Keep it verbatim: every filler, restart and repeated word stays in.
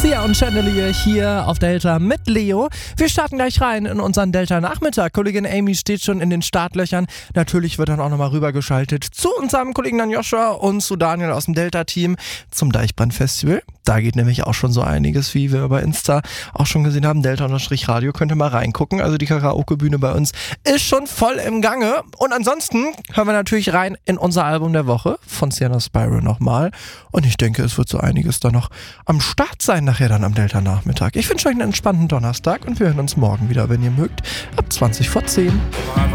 Sia und Chandelier hier auf Delta mit Leo. Wir starten gleich rein in unseren Delta-Nachmittag. Kollegin Amy steht schon in den Startlöchern. Natürlich wird dann auch nochmal rübergeschaltet zu unserem Kollegen dann Joshua und zu Daniel aus dem Delta-Team zum Deichbrand-Festival. Da geht nämlich auch schon so einiges, wie wir bei Insta auch schon gesehen haben. Delta-Radio, könnt ihr mal reingucken. Also die Karaoke-Bühne bei uns ist schon voll im Gange. Und ansonsten hören wir natürlich rein in unser Album der Woche von Sienna Spyro nochmal. Und ich denke, es wird so einiges da noch am Start sein nachher dann am Delta-Nachmittag. Ich wünsche euch einen entspannten Donnerstag und wir hören uns morgen wieder, wenn ihr mögt, ab zwanzig vor zehn.